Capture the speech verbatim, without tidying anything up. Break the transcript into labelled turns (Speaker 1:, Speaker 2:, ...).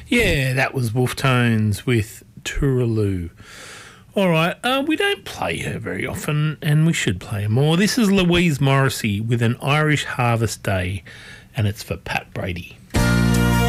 Speaker 1: Yeah, that was Wolf Tones with Tooraloo. All right, uh, we don't play her very often, and we should play her more. This is Louise Morrissey with An Irish Harvest Day, and it's for Pat Brady.